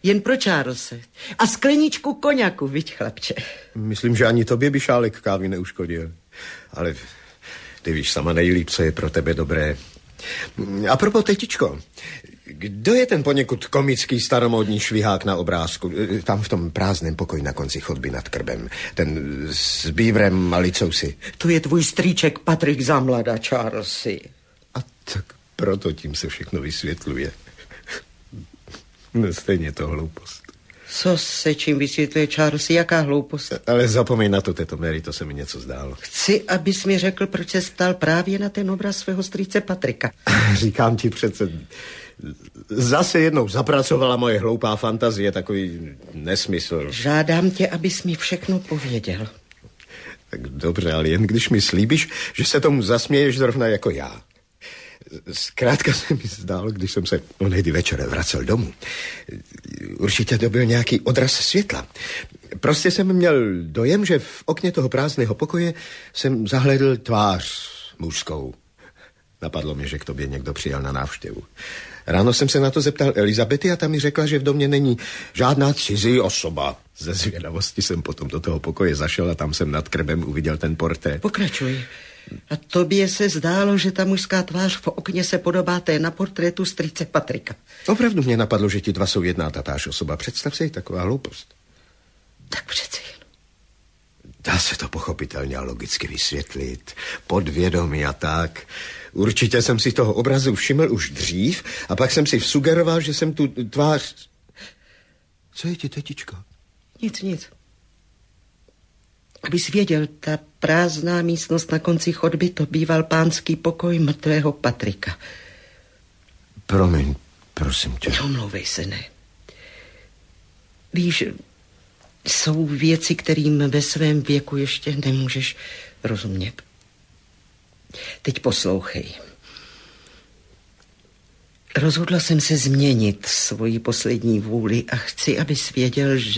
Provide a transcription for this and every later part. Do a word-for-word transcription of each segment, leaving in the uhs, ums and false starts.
Jen pro Charlese. A skleničku koněku, viď, chlapče. Myslím, že ani tobě by šálek kávy neuškodil. Ale ty víš sama nejlíp, co je pro tebe dobré. A propos, tetičko, kdo je ten poněkud komický staromódní švihák na obrázku? Tam v tom prázdném pokoji na konci chodby nad krbem. Ten s bíbrem a licousy. To je tvůj strýček Patrik Zamlada, Charlesy. A tak proto tím se všechno vysvětluje. No stejně to hloupost. Co se čím vysvětluje, Charlesy, jaká hloupost? Ale zapomeň na to, teto Mary, to se mi něco zdálo. Chci, abys mi řekl, proč se stal právě na ten obraz svého strýce Patrika. Říkám ti přece, zase jednou zapracovala moje hloupá fantazie, takový nesmysl. Žádám tě, abys mi všechno pověděl. Tak dobře, ale jen když mi slíbíš, že se tomu zasměješ zrovna jako já. Zkrátka se mi zdálo, když jsem se onehdy večer vracel domů. Určitě to byl nějaký odraz světla. Prostě jsem měl dojem, že v okně toho prázdného pokoje jsem zahledl tvář mužskou. Napadlo mi, že k tobě někdo přijel na návštěvu. Ráno jsem se na to zeptal Elizabety a ta mi řekla, že v domě není žádná cizí osoba. Ze zvědavosti jsem potom do toho pokoje zašel a tam jsem nad krbem uviděl ten portrét. Pokračuj. A tobě se zdálo, že ta mužská tvář v okně se podobá té na portrétu strýce Patrika. Opravdu mě napadlo, že ti dva jsou jedna tatáž osoba. Představ si, taková hloupost. Tak přece jen. Dá se to pochopitelně a logicky vysvětlit. Podvědomí a tak. Určitě jsem si toho obrazu všiml už dřív a pak jsem si vsugeroval, že jsem tu tvář... Co je ti, tetičko? Nic, nic. Abys věděl, ta prázdná místnost na konci chodby, to býval pánský pokoj mrtvého Patrika. Promiň, prosím tě. Omlouvej se, ne. Víš, jsou věci, kterým ve svém věku ještě nemůžeš rozumět. Teď poslouchej. Rozhodla jsem se změnit svoji poslední vůli a chci, abys věděl, že...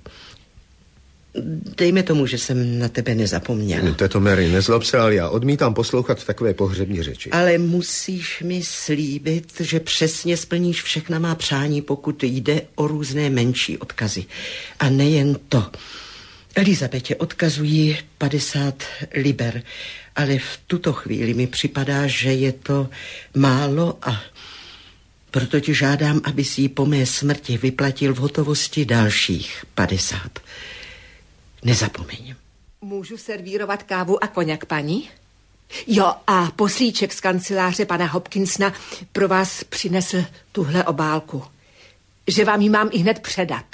Dejme tomu, že jsem na tebe nezapomněla. Teto Mary, nezlob se, ale já odmítám poslouchat takové pohřební řeči. Ale musíš mi slíbit, že přesně splníš všechna má přání, pokud jde o různé menší odkazy. A nejen to. Elizabetě odkazují padesát liber, ale v tuto chvíli mi připadá, že je to málo a proto ti žádám, abys jí po mé smrti vyplatil v hotovosti dalších padesát. Nezapomeň. Můžu servírovat kávu a koněk, paní? Jo, a poslíček z kanceláře pana Hopkinsona pro vás přinesl tuhle obálku. Že vám ji mám i hned předat.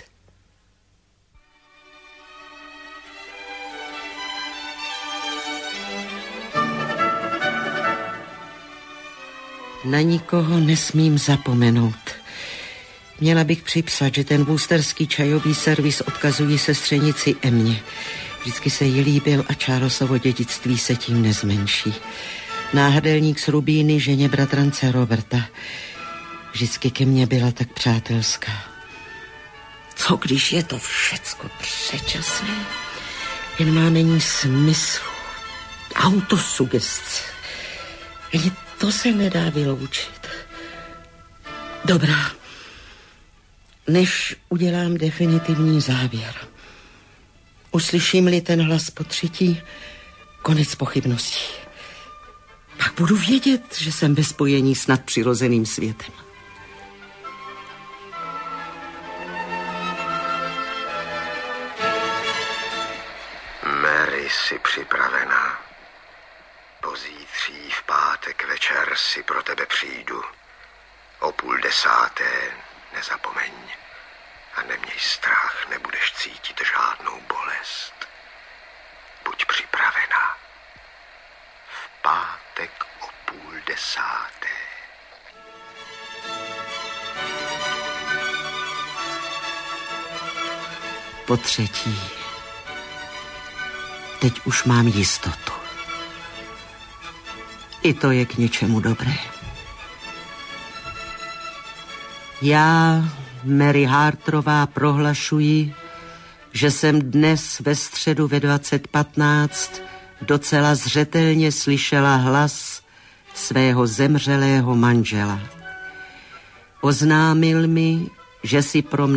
Na nikoho nesmím zapomenout. Měla bych připsat, že ten woosterský čajový servis odkazují sestřenici Emě. Vždycky se jí líbil a Charlesovo dědictví se tím nezmenší. Náhrdelník z rubíny ženě bratrance Roberta. Vždycky ke mně byla tak přátelská. Co když je to všecko předčasné? Jen má není smysl. Autosugestce. Ani to se nedá vyloučit. Dobrá. Než udělám definitivní závěr. Uslyším-li ten hlas po třetí, konec pochybností. Pak budu vědět, že jsem ve spojení s nadpřirozeným světem. Mary, jsi připravená. Pozítří v pátek večer si pro tebe přijdu. O půl desáté, nezapomeň. A neměj strach, nebudeš cítit žádnou bolest. Buď připravená. V pátek o půl desáté. Po třetí. Teď už mám jistotu. I to je k něčemu dobré. Já, Mary Harterová, prohlašuji, že jsem dnes ve středu ve dvacet patnáct docela zřetelně slyšela hlas svého zemřelého manžela. Oznámil mi, že si pro mne